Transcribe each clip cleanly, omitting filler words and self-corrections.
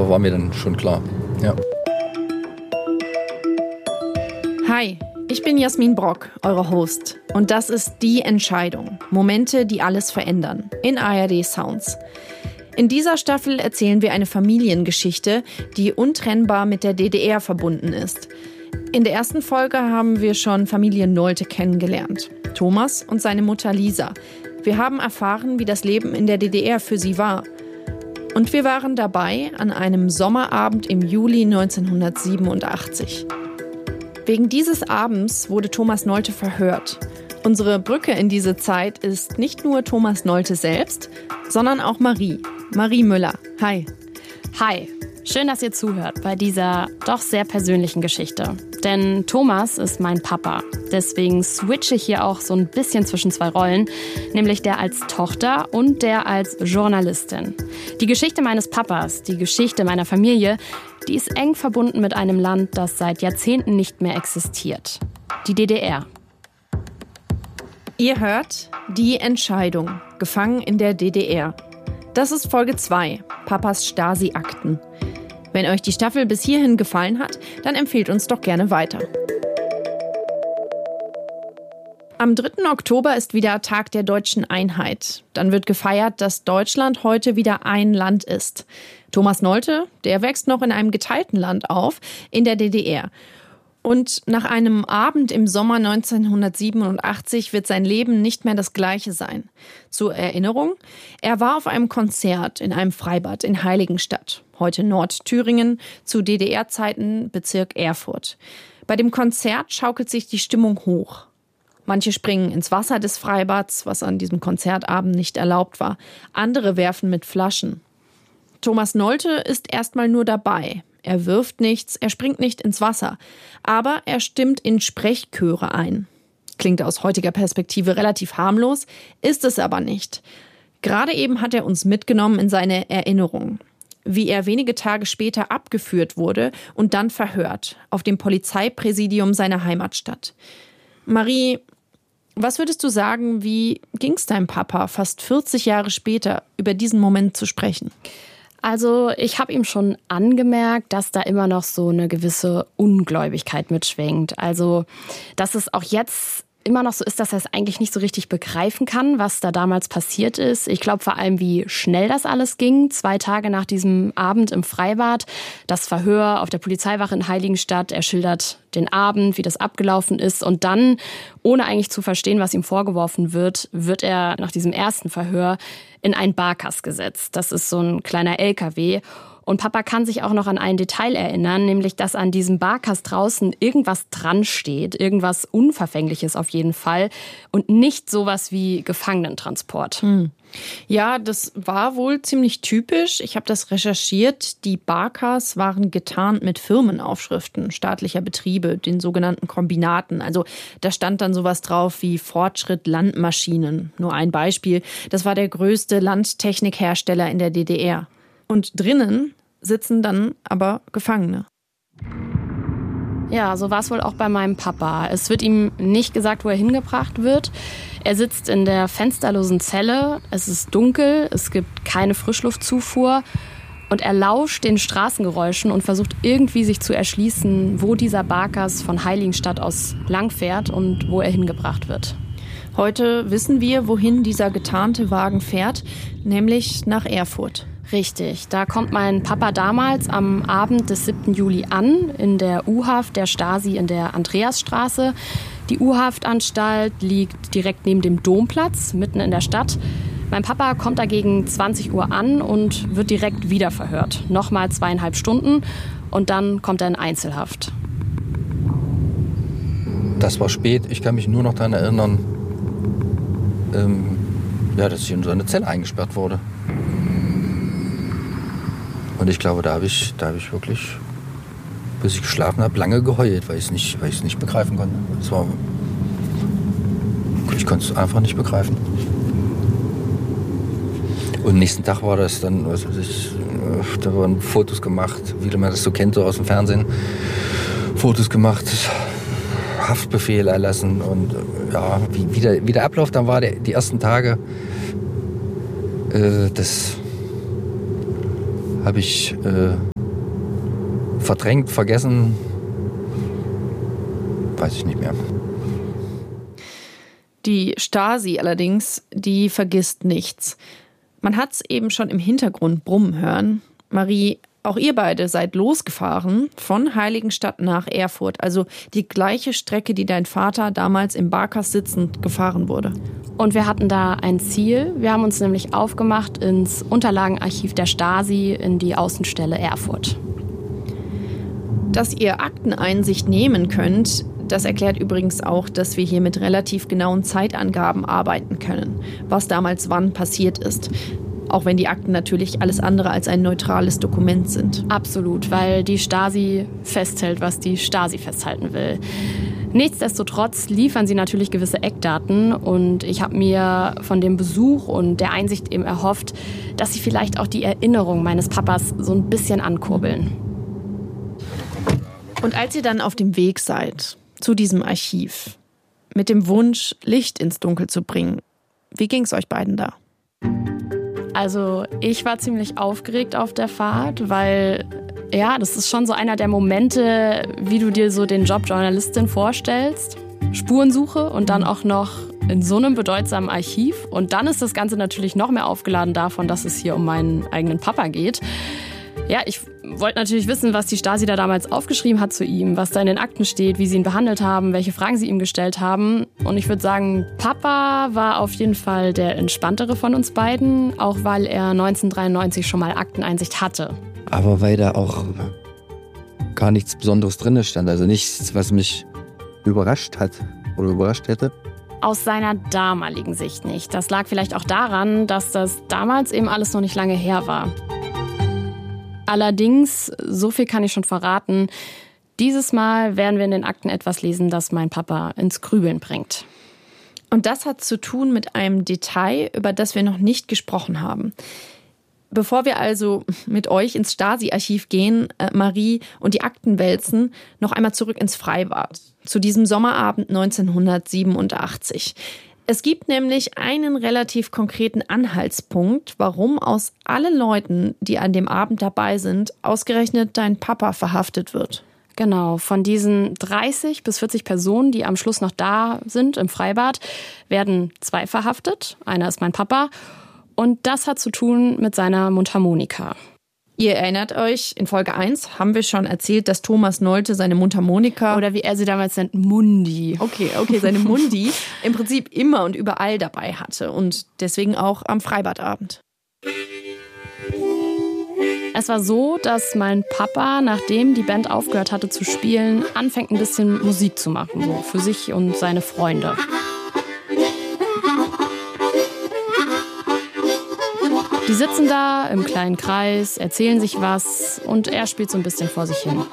aber war mir dann schon klar. Ja. Hi, ich bin Jasmin Brock, eure Host. Und das ist Die Entscheidung. Momente, die alles verändern. In ARD Sounds. In dieser Staffel erzählen wir eine Familiengeschichte, die untrennbar mit der DDR verbunden ist. In der ersten Folge haben wir schon Familie Nolte kennengelernt. Thomas und seine Mutter Lisa. Wir haben erfahren, wie das Leben in der DDR für sie war. Und wir waren dabei an einem Sommerabend im Juli 1987. Wegen dieses Abends wurde Thomas Nolte verhört. Unsere Brücke in diese Zeit ist nicht nur Thomas Nolte selbst, sondern auch Marie Müller. Hi. Hi. Schön, dass ihr zuhört bei dieser doch sehr persönlichen Geschichte. Denn Thomas ist mein Papa. Deswegen switche ich hier auch so ein bisschen zwischen zwei Rollen, nämlich der als Tochter und der als Journalistin. Die Geschichte meines Papas, die Geschichte meiner Familie, die ist eng verbunden mit einem Land, das seit Jahrzehnten nicht mehr existiert. Die DDR. Ihr hört Die Entscheidung, gefangen in der DDR. Das ist Folge 2, Papas Stasi-Akten. Wenn euch die Staffel bis hierhin gefallen hat, dann empfehlt uns doch gerne weiter. Am 3. Oktober ist wieder Tag der deutschen Einheit. Dann wird gefeiert, dass Deutschland heute wieder ein Land ist. Thomas Nolte, der wächst noch in einem geteilten Land auf, in der DDR. Und nach einem Abend im Sommer 1987 wird sein Leben nicht mehr das gleiche sein. Zur Erinnerung, er war auf einem Konzert in einem Freibad in Heiligenstadt, heute Nordthüringen, zu DDR-Zeiten Bezirk Erfurt. Bei dem Konzert schaukelt sich die Stimmung hoch. Manche springen ins Wasser des Freibads, was an diesem Konzertabend nicht erlaubt war. Andere werfen mit Flaschen. Thomas Nolte ist erstmal nur dabei. Er wirft nichts, er springt nicht ins Wasser. Aber er stimmt in Sprechchöre ein. Klingt aus heutiger Perspektive relativ harmlos, ist es aber nicht. Gerade eben hat er uns mitgenommen in seine Erinnerungen. Wie er wenige Tage später abgeführt wurde und dann verhört. Auf dem Polizeipräsidium seiner Heimatstadt. Marie, was würdest du sagen, wie ging es deinem Papa fast 40 Jahre später, über diesen Moment zu sprechen? Also ich habe ihm schon angemerkt, dass da immer noch so eine gewisse Ungläubigkeit mitschwingt. Also dass es auch jetzt immer noch so ist, dass er es eigentlich nicht so richtig begreifen kann, was da damals passiert ist. Ich glaube vor allem, wie schnell das alles ging. 2 Tage nach diesem Abend im Freibad, das Verhör auf der Polizeiwache in Heiligenstadt. Er schildert den Abend, wie das abgelaufen ist. Und dann, ohne eigentlich zu verstehen, was ihm vorgeworfen wird, wird er nach diesem ersten Verhör in einen Barkas gesetzt. Das ist so ein kleiner LKW. Und Papa kann sich auch noch an ein Detail erinnern, nämlich dass an diesem Barkas draußen irgendwas dran steht, irgendwas Unverfängliches auf jeden Fall und nicht sowas wie Gefangenentransport. Ja, das war wohl ziemlich typisch. Ich habe das recherchiert. Die Barkas waren getarnt mit Firmenaufschriften staatlicher Betriebe, den sogenannten Kombinaten. Also da stand dann sowas drauf wie Fortschritt Landmaschinen. Nur ein Beispiel. Das war der größte Landtechnikhersteller in der DDR. Und drinnen sitzen dann aber Gefangene. Ja, so war es wohl auch bei meinem Papa. Es wird ihm nicht gesagt, wo er hingebracht wird. Er sitzt in der fensterlosen Zelle. Es ist dunkel, es gibt keine Frischluftzufuhr. Und er lauscht den Straßengeräuschen und versucht irgendwie sich zu erschließen, wo dieser Barkas von Heiligenstadt aus langfährt und wo er hingebracht wird. Heute wissen wir, wohin dieser getarnte Wagen fährt, nämlich nach Erfurt. Richtig, da kommt mein Papa damals am Abend des 7. Juli an, in der U-Haft der Stasi in der Andreasstraße. Die U-Haftanstalt liegt direkt neben dem Domplatz, mitten in der Stadt. Mein Papa kommt da gegen 20 Uhr an und wird direkt wieder verhört. Nochmal 2,5 Stunden und dann kommt er in Einzelhaft. Das war spät, ich kann mich nur noch daran erinnern, dass ich in so eine Zelle eingesperrt wurde. Und ich glaube, da habe ich wirklich, bis ich geschlafen habe, lange geheult, weil ich es nicht begreifen konnte. Ich konnte es einfach nicht begreifen. Und nächsten Tag war das dann, da wurden Fotos gemacht, wie man das so kennt, so aus dem Fernsehen. Fotos gemacht, Haftbefehl erlassen und ja, wie der Ablauf dann war, die ersten Tage, das habe ich verdrängt, vergessen, weiß ich nicht mehr. Die Stasi allerdings, die vergisst nichts. Man hat es eben schon im Hintergrund brummen hören. Marie, auch ihr beide seid losgefahren von Heiligenstadt nach Erfurt. Also die gleiche Strecke, die dein Vater damals im Barkas sitzend gefahren wurde. Und wir hatten da ein Ziel. Wir haben uns nämlich aufgemacht ins Unterlagenarchiv der Stasi in die Außenstelle Erfurt. Dass ihr Akteneinsicht nehmen könnt, das erklärt übrigens auch, dass wir hier mit relativ genauen Zeitangaben arbeiten können, was damals wann passiert ist. Auch wenn die Akten natürlich alles andere als ein neutrales Dokument sind. Absolut, weil die Stasi festhält, was die Stasi festhalten will. Nichtsdestotrotz liefern sie natürlich gewisse Eckdaten und ich habe mir von dem Besuch und der Einsicht eben erhofft, dass sie vielleicht auch die Erinnerung meines Papas so ein bisschen ankurbeln. Und als ihr dann auf dem Weg seid zu diesem Archiv, mit dem Wunsch, Licht ins Dunkel zu bringen, wie ging es euch beiden da? Also ich war ziemlich aufgeregt auf der Fahrt, weil ja, das ist schon so einer der Momente, wie du dir so den Job Journalistin vorstellst. Spurensuche und dann auch noch in so einem bedeutsamen Archiv. Und dann ist das Ganze natürlich noch mehr aufgeladen davon, dass es hier um meinen eigenen Papa geht. Ja, ich wollte natürlich wissen, was die Stasi da damals aufgeschrieben hat zu ihm, was da in den Akten steht, wie sie ihn behandelt haben, welche Fragen sie ihm gestellt haben. Und ich würde sagen, Papa war auf jeden Fall der entspanntere von uns beiden, auch weil er 1993 schon mal Akteneinsicht hatte. Aber weil da auch gar nichts Besonderes drin stand, also nichts, was mich überrascht hat oder überrascht hätte. Aus seiner damaligen Sicht nicht. Das lag vielleicht auch daran, dass das damals eben alles noch nicht lange her war. Allerdings, so viel kann ich schon verraten, dieses Mal werden wir in den Akten etwas lesen, das mein Papa ins Grübeln bringt. Und das hat zu tun mit einem Detail, über das wir noch nicht gesprochen haben. Bevor wir also mit euch ins Stasi-Archiv gehen, Marie, und die Akten wälzen, noch einmal zurück ins Freibad, zu diesem Sommerabend 1987. Es gibt nämlich einen relativ konkreten Anhaltspunkt, warum aus allen Leuten, die an dem Abend dabei sind, ausgerechnet dein Papa verhaftet wird. Genau, von diesen 30 bis 40 Personen, die am Schluss noch da sind im Freibad, werden 2 verhaftet. Einer ist mein Papa und das hat zu tun mit seiner Mundharmonika. Ihr erinnert euch, in Folge 1 haben wir schon erzählt, dass Thomas Nolte seine Mundharmonika, oder wie er sie damals nennt, Mundi. Okay, seine Mundi im Prinzip immer und überall dabei hatte und deswegen auch am Freibadabend. Es war so, dass mein Papa, nachdem die Band aufgehört hatte zu spielen, anfängt ein bisschen Musik zu machen, so für sich und seine Freunde. Die sitzen da im kleinen Kreis, erzählen sich was und er spielt so ein bisschen vor sich hin.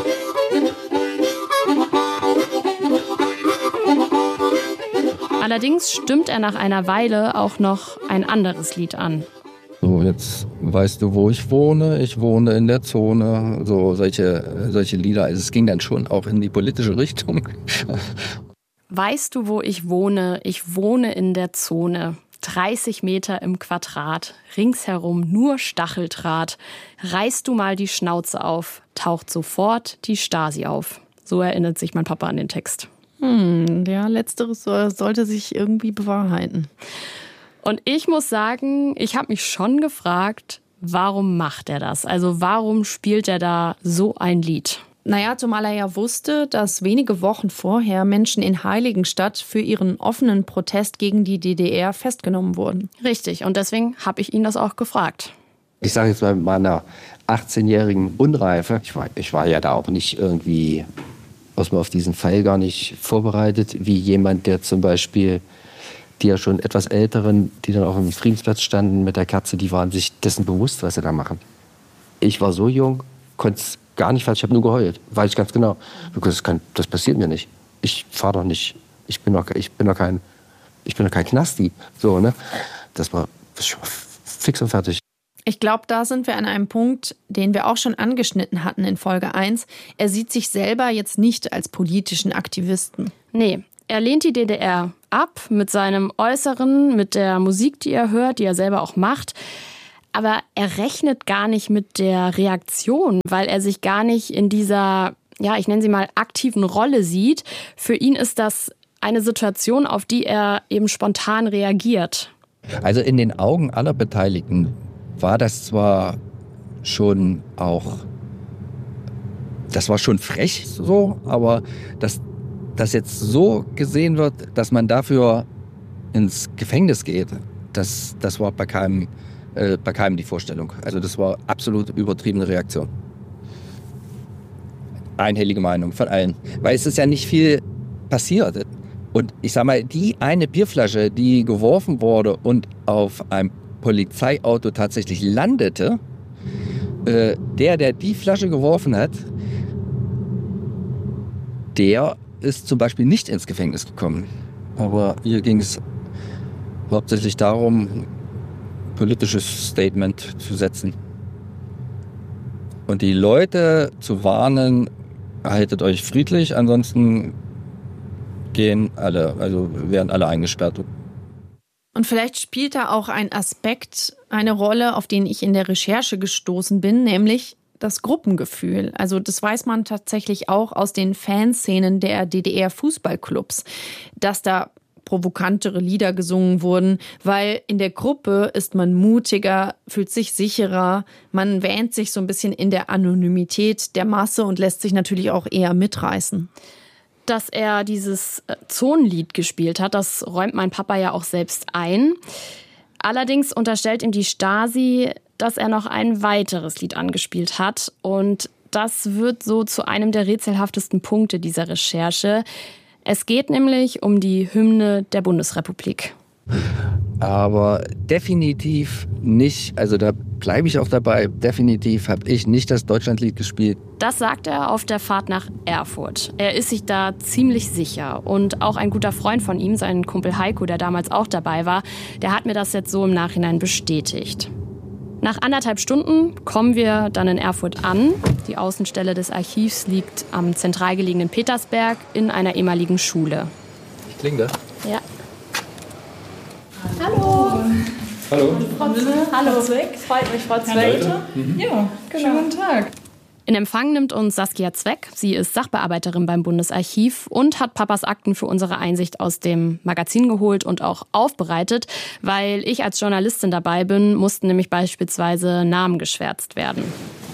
Allerdings stimmt er nach einer Weile auch noch ein anderes Lied an. So, jetzt weißt du, wo ich wohne. Ich wohne in der Zone. So solche Lieder. Also es ging dann schon auch in die politische Richtung. Weißt du, wo ich wohne? Ich wohne in der Zone. 30 Meter im Quadrat, ringsherum nur Stacheldraht. Reißt du mal die Schnauze auf, taucht sofort die Stasi auf. So erinnert sich mein Papa an den Text. Ja, letzteres sollte sich irgendwie bewahrheiten. Und ich muss sagen, ich habe mich schon gefragt, warum macht er das? Also warum spielt er da so ein Lied? Naja, zumal er ja wusste, dass wenige Wochen vorher Menschen in Heiligenstadt für ihren offenen Protest gegen die DDR festgenommen wurden. Richtig, und deswegen habe ich ihn das auch gefragt. Ich sage jetzt mal mit meiner 18-jährigen Unreife, ich war ja da auch nicht irgendwie auf diesen Fall gar nicht vorbereitet, wie jemand, der zum Beispiel, die ja schon etwas Älteren, die dann auf dem Friedensplatz standen mit der Kerze, die waren sich dessen bewusst, was sie da machen. Ich war so jung, konnte es gar nicht, ich habe nur geheult, weiß ich ganz genau. Das passiert mir nicht. Ich fahre doch nicht. Ich bin doch kein Knasti. So, ne? Das war schon fix und fertig. Ich glaube, da sind wir an einem Punkt, den wir auch schon angeschnitten hatten in Folge 1. Er sieht sich selber jetzt nicht als politischen Aktivisten. Nee, er lehnt die DDR ab mit seinem Äußeren, mit der Musik, die er hört, die er selber auch macht. Aber er rechnet gar nicht mit der Reaktion, weil er sich gar nicht in dieser, ja, ich nenne sie mal aktiven Rolle sieht. Für ihn ist das eine Situation, auf die er eben spontan reagiert. Also in den Augen aller Beteiligten war das zwar schon auch, das war schon frech so, aber dass das jetzt so gesehen wird, dass man dafür ins Gefängnis geht, das war bei keinem die Vorstellung. Also das war absolut übertriebene Reaktion. Einhellige Meinung von allen. Weil es ist ja nicht viel passiert. Und ich sag mal, die eine Bierflasche, die geworfen wurde und auf einem Polizeiauto tatsächlich landete, der die Flasche geworfen hat, der ist zum Beispiel nicht ins Gefängnis gekommen. Aber hier ging es hauptsächlich darum, politisches Statement zu setzen. Und die Leute zu warnen, haltet euch friedlich, ansonsten werden alle eingesperrt. Und vielleicht spielt da auch ein Aspekt eine Rolle, auf den ich in der Recherche gestoßen bin, nämlich das Gruppengefühl. Also das weiß man tatsächlich auch aus den Fanszenen der DDR-Fußballclubs, dass da provokantere Lieder gesungen wurden, weil in der Gruppe ist man mutiger, fühlt sich sicherer, man wähnt sich so ein bisschen in der Anonymität der Masse und lässt sich natürlich auch eher mitreißen. Dass er dieses Zonenlied gespielt hat, das räumt mein Papa ja auch selbst ein. Allerdings unterstellt ihm die Stasi, dass er noch ein weiteres Lied angespielt hat. Und das wird so zu einem der rätselhaftesten Punkte dieser Recherche. Es geht nämlich um die Hymne der Bundesrepublik. Aber definitiv nicht, also da bleibe ich auch dabei, definitiv habe ich nicht das Deutschlandlied gespielt. Das sagt er auf der Fahrt nach Erfurt. Er ist sich da ziemlich sicher. Und auch ein guter Freund von ihm, sein Kumpel Heiko, der damals auch dabei war, der hat mir das jetzt so im Nachhinein bestätigt. Nach 1,5 Stunden kommen wir dann in Erfurt an. Die Außenstelle des Archivs liegt am zentral gelegenen Petersberg in einer ehemaligen Schule. Ich klinge da. Ja. Hallo. Hallo. Hallo. Zweck. Freut mich, Frau Zweck. Ja, genau. Schönen guten Tag. In Empfang nimmt uns Saskia Zweck. Sie ist Sachbearbeiterin beim Bundesarchiv und hat Papas Akten für unsere Einsicht aus dem Magazin geholt und auch aufbereitet. Weil ich als Journalistin dabei bin, mussten nämlich beispielsweise Namen geschwärzt werden.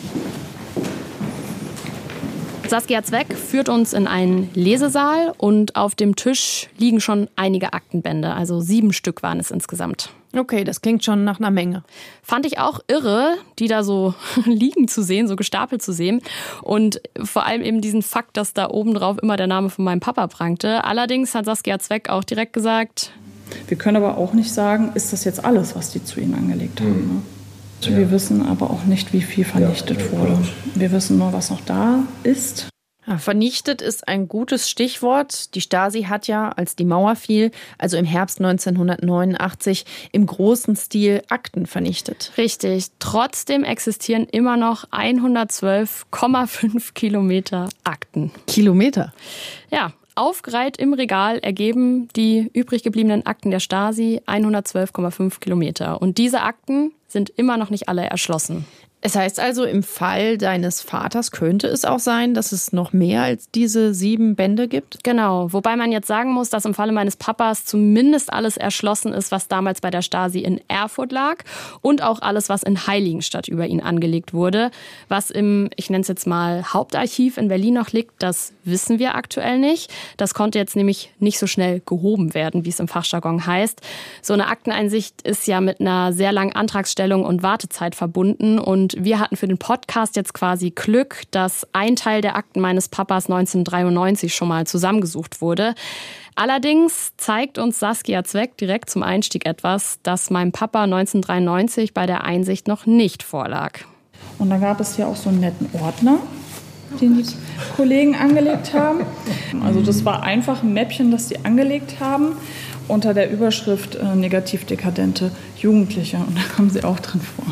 Saskia Zweck führt uns in einen Lesesaal und auf dem Tisch liegen schon einige Aktenbände. Also 7 Stück waren es insgesamt. Okay, das klingt schon nach einer Menge. Fand ich auch irre, die da so liegen zu sehen, so gestapelt zu sehen. Und vor allem eben diesen Fakt, dass da oben drauf immer der Name von meinem Papa prangte. Allerdings hat Saskia Zweck auch direkt gesagt: Wir können aber auch nicht sagen, ist das jetzt alles, was die zu ihnen angelegt haben. Ne? Ja. Wir wissen aber auch nicht, wie viel vernichtet wurde. Wir wissen nur, was noch da ist. Ja, vernichtet ist ein gutes Stichwort. Die Stasi hat ja, als die Mauer fiel, also im Herbst 1989, im großen Stil Akten vernichtet. Richtig. Trotzdem existieren immer noch 112,5 Kilometer Akten. Kilometer? Ja. Aufgereiht im Regal ergeben die übrig gebliebenen Akten der Stasi 112,5 Kilometer. Und diese Akten sind immer noch nicht alle erschlossen. Es heißt also, im Fall deines Vaters könnte es auch sein, dass es noch mehr als diese 7 Bände gibt? Genau, wobei man jetzt sagen muss, dass im Falle meines Papas zumindest alles erschlossen ist, was damals bei der Stasi in Erfurt lag und auch alles, was in Heiligenstadt über ihn angelegt wurde. Was im, ich nenne es jetzt mal, Hauptarchiv in Berlin noch liegt, das wissen wir aktuell nicht. Das konnte jetzt nämlich nicht so schnell gehoben werden, wie es im Fachjargon heißt. So eine Akteneinsicht ist ja mit einer sehr langen Antragsstellung und Wartezeit verbunden und wir hatten für den Podcast jetzt quasi Glück, dass ein Teil der Akten meines Papas 1993 schon mal zusammengesucht wurde. Allerdings zeigt uns Saskia Zweck direkt zum Einstieg etwas, das meinem Papa 1993 bei der Einsicht noch nicht vorlag. Und da gab es ja auch so einen netten Ordner, den die Kollegen angelegt haben. Also das war einfach ein Mäppchen, das sie angelegt haben, unter der Überschrift negativ dekadente Jugendliche. Und da kommen sie auch drin vor.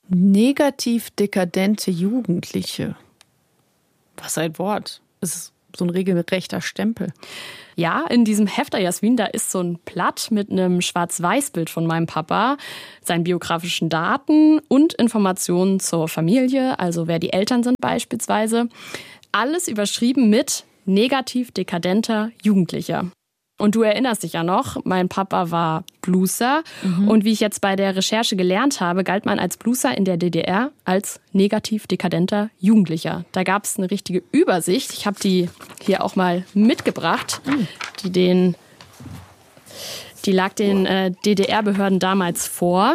Negativ dekadente Jugendliche. Was ein Wort. Es so ein regelrechter Stempel. Ja, in diesem Hefter, Jasmin, da ist so ein Blatt mit einem Schwarz-Weiß-Bild von meinem Papa, seinen biografischen Daten und Informationen zur Familie, also wer die Eltern sind beispielsweise. Alles überschrieben mit negativ dekadenter Jugendlicher. Und du erinnerst dich ja noch, mein Papa war Blueser. Und wie ich jetzt bei der Recherche gelernt habe, galt man als Blueser in der DDR als negativ dekadenter Jugendlicher. Da gab es eine richtige Übersicht. Ich habe die hier auch mal mitgebracht. Die lag den DDR-Behörden damals vor.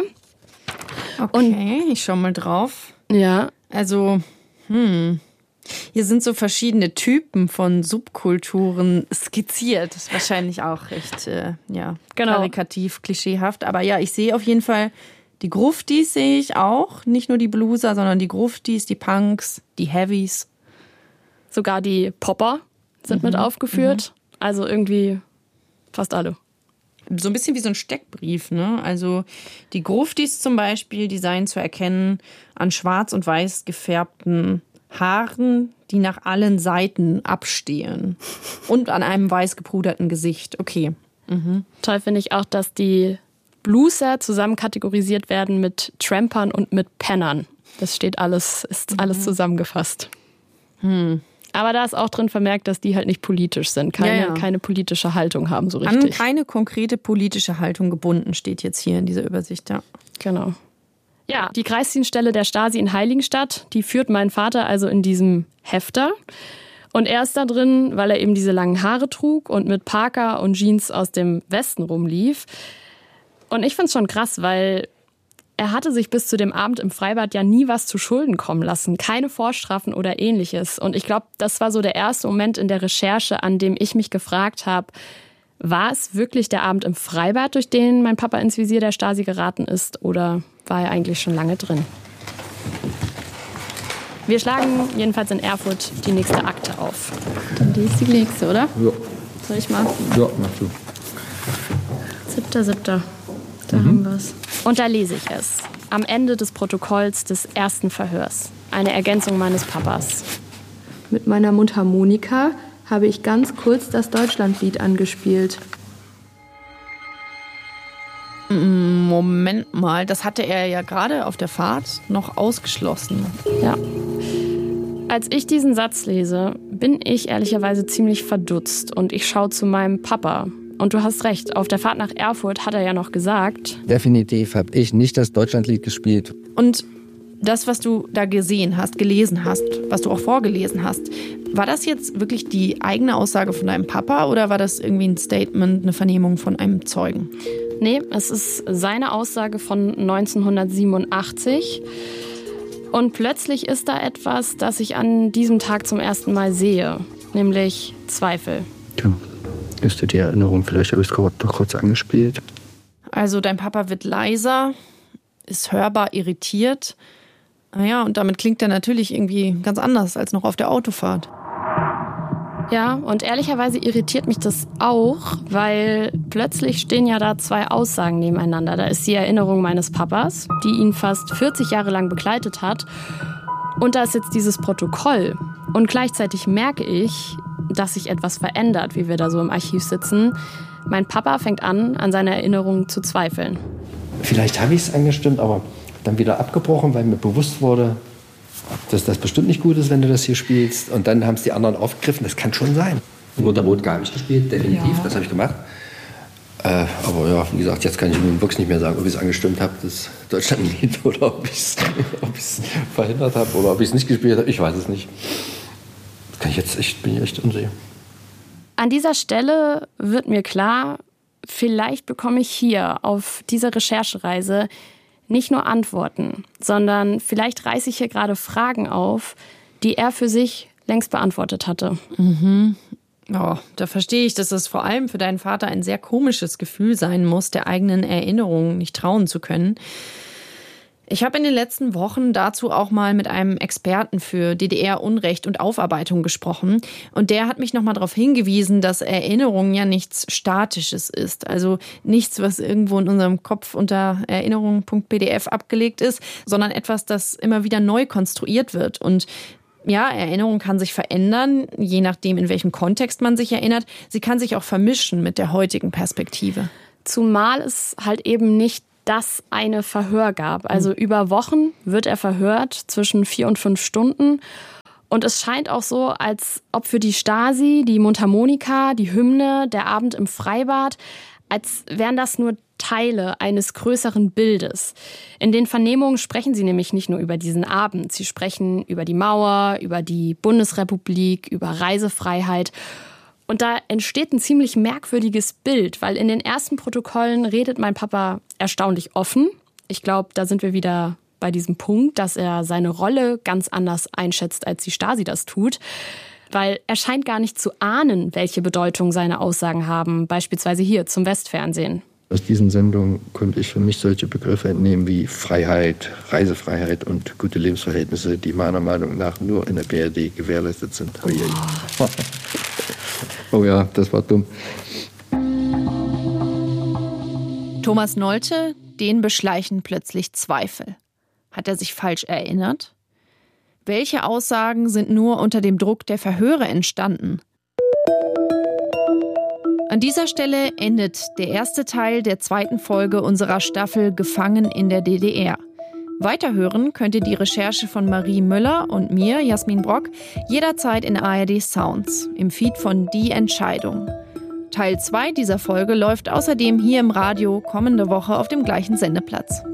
Okay, ich schau mal drauf. Ja. Also, hier sind so verschiedene Typen von Subkulturen skizziert. Das ist wahrscheinlich auch recht karikativ, klischeehaft. Aber ja, ich sehe auf jeden Fall, die Gruftis sehe ich auch. Nicht nur die Blueser, sondern die Gruftis, die Punks, die Heavies. Sogar die Popper sind mit aufgeführt. Also irgendwie fast alle. So ein bisschen wie so ein Steckbrief, ne? Also die Gruftis zum Beispiel, die seien zu erkennen an schwarz und weiß gefärbten Haaren, die nach allen Seiten abstehen. Und an einem weiß gepuderten Gesicht. Okay. Toll finde ich auch, dass die Blueser zusammen kategorisiert werden mit Trampern und mit Pennern. Das ist alles zusammengefasst. Aber da ist auch drin vermerkt, dass die halt nicht politisch sind, keine politische Haltung haben so richtig. An keine konkrete politische Haltung gebunden, steht jetzt hier in dieser Übersicht, ja. Genau. Ja, die Kreisdienststelle der Stasi in Heiligenstadt, die führt mein Vater also in diesem Hefter. Und er ist da drin, weil er eben diese langen Haare trug und mit Parker und Jeans aus dem Westen rumlief. Und ich finde es schon krass, weil er hatte sich bis zu dem Abend im Freibad ja nie was zu Schulden kommen lassen. Keine Vorstrafen oder ähnliches. Und ich glaube, das war so der erste Moment in der Recherche, an dem ich mich gefragt habe, war es wirklich der Abend im Freibad, durch den mein Papa ins Visier der Stasi geraten ist, oder war er eigentlich schon lange drin? Wir schlagen jedenfalls in Erfurt die nächste Akte auf. Dann die ist die nächste, oder? Ja. Soll ich mal? Ja, mach du. 7.7. Da haben wir es. Und da lese ich es. Am Ende des Protokolls des ersten Verhörs. Eine Ergänzung meines Papas. Mit meiner Mundharmonika habe ich ganz kurz das Deutschlandlied angespielt. Moment mal, das hatte er ja gerade auf der Fahrt noch ausgeschlossen. Ja. Als ich diesen Satz lese, bin ich ehrlicherweise ziemlich verdutzt und ich schaue zu meinem Papa. Und du hast recht, auf der Fahrt nach Erfurt hat er ja noch gesagt: Definitiv habe ich nicht das Deutschlandlied gespielt. Und das, was du da gesehen hast, gelesen hast, was du auch vorgelesen hast, war das jetzt wirklich die eigene Aussage von deinem Papa oder war das irgendwie ein Statement, eine Vernehmung von einem Zeugen? Nee, es ist seine Aussage von 1987. Und plötzlich ist da etwas, das ich an diesem Tag zum ersten Mal sehe, nämlich Zweifel. Ja, ist dir die Erinnerung, vielleicht habe ich es kurz angespielt. Also dein Papa wird leiser, ist hörbar irritiert. Naja, und damit klingt er natürlich irgendwie ganz anders als noch auf der Autofahrt. Ja, und ehrlicherweise irritiert mich das auch, weil plötzlich stehen ja da zwei Aussagen nebeneinander. Da ist die Erinnerung meines Papas, die ihn fast 40 Jahre lang begleitet hat. Und da ist jetzt dieses Protokoll. Und gleichzeitig merke ich, dass sich etwas verändert, wie wir da so im Archiv sitzen. Mein Papa fängt an seiner Erinnerung zu zweifeln. Vielleicht habe ich es angestimmt, aber dann wieder abgebrochen, weil mir bewusst wurde, dass das bestimmt nicht gut ist, wenn du das hier spielst. Und dann haben es die anderen aufgegriffen. Das kann schon sein. Roter Rot gar nicht gespielt, definitiv. Ja. Das habe ich gemacht. Aber ja, wie gesagt, jetzt kann ich nun wirklich nicht mehr sagen, ob ich es angestimmt habe, das Deutschlandlied, oder ob ich es verhindert habe oder ob ich es nicht gespielt habe. Ich weiß es nicht. Bin ich echt unsicher. An dieser Stelle wird mir klar, vielleicht bekomme ich hier auf dieser Recherchereise nicht nur Antworten, sondern vielleicht reiße ich hier gerade Fragen auf, die er für sich längst beantwortet hatte. Oh, da verstehe ich, dass es vor allem für deinen Vater ein sehr komisches Gefühl sein muss, der eigenen Erinnerungen nicht trauen zu können. Ich habe in den letzten Wochen dazu auch mal mit einem Experten für DDR-Unrecht und Aufarbeitung gesprochen. Und der hat mich nochmal darauf hingewiesen, dass Erinnerung ja nichts Statisches ist. Also nichts, was irgendwo in unserem Kopf unter erinnerung.pdf abgelegt ist, sondern etwas, das immer wieder neu konstruiert wird. Und Ja, Erinnerung kann sich verändern, je nachdem, in welchem Kontext man sich erinnert. Sie kann sich auch vermischen mit der heutigen Perspektive. Zumal es halt eben nicht das eine Verhör gab. Also über Wochen wird er verhört, zwischen 4 und 5 Stunden. Und es scheint auch so, als ob für die Stasi die Mundharmonika, die Hymne, der Abend im Freibad, als wären das nur Teile eines größeren Bildes. In den Vernehmungen sprechen sie nämlich nicht nur über diesen Abend. Sie sprechen über die Mauer, über die Bundesrepublik, über Reisefreiheit. Und da entsteht ein ziemlich merkwürdiges Bild, weil in den ersten Protokollen redet mein Papa erstaunlich offen. Ich glaube, da sind wir wieder bei diesem Punkt, dass er seine Rolle ganz anders einschätzt, als die Stasi das tut. Weil er scheint gar nicht zu ahnen, welche Bedeutung seine Aussagen haben, beispielsweise hier zum Westfernsehen. Aus diesen Sendungen konnte ich für mich solche Begriffe entnehmen wie Freiheit, Reisefreiheit und gute Lebensverhältnisse, die meiner Meinung nach nur in der BRD gewährleistet sind. Oh ja, das war dumm. Thomas Nolte, den beschleichen plötzlich Zweifel. Hat er sich falsch erinnert? Welche Aussagen sind nur unter dem Druck der Verhöre entstanden? An dieser Stelle endet der erste Teil der 2. Folge unserer Staffel Gefangen in der DDR. Weiterhören könnt ihr die Recherche von Marie Müller und mir, Jasmin Brock, jederzeit in ARD Sounds, im Feed von Die Entscheidung. Teil 2 dieser Folge läuft außerdem hier im Radio kommende Woche auf dem gleichen Sendeplatz.